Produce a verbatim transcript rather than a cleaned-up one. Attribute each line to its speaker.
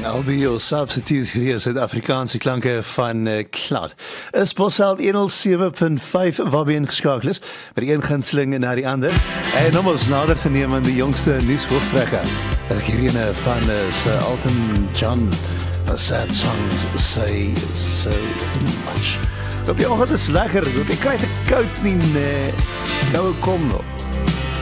Speaker 1: I'll be your substitute hier Suid-Afrikaanse klanke van uh, Cloud. Is Bosveld honderd sewe punt vyf waarby ingeskakel is, by die een gunsteling na die ander. En om ons nader te neem aan die jongste nuushooftrekker. Ek hierine van is uh, Elton John. A sad songs say so much. Op die oggend is lekker, op die kry te koud nie, nee. Koue kom nog.